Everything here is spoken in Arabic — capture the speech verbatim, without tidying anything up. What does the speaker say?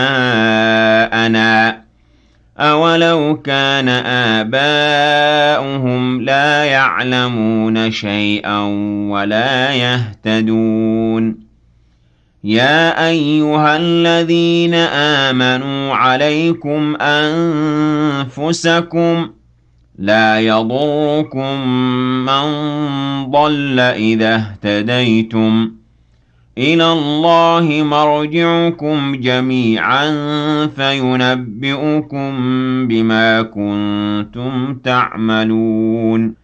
أَبْنَاءَنَا أَوَلَوْ كَانَ آبَاؤُهُمْ لَا يَعْلَمُونَ شَيْئًا وَلَا يَهْتَدُونَ يَا أَيُّهَا الَّذِينَ آمَنُوا عَلَيْكُمْ أَنفُسَكُمْ لَا يَضُرُّكُم مَّن ضَلَّ إِذَا اهْتَدَيْتُمْ ۚ إِلَى اللَّهِ مَرْجِعُكُمْ جَمِيعًا فَيُنَبِّئُكُم بِمَا كُنتُمْ تَعْمَلُونَ